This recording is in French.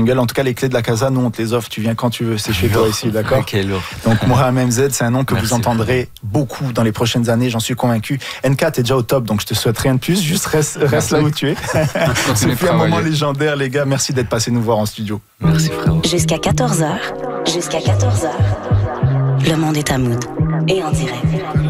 jungle. En tout cas, les clés de la casa, nous, on te les offre. Tu viens quand tu veux. C'est chez toi ici, d'accord? Ok, lourd. Donc, Moura MZ, c'est un nom que Merci, vous entendrez beaucoup dans les prochaines années, j'en suis convaincu. NK, t'es déjà au top, donc je te souhaite rien de plus. Juste reste là où tu es. C'est plus un moment légendaire, les gars. Merci d'être passé nous voir en studio. Merci, frérot. Jusqu'à 14h, le monde est à Mood. Et en direct.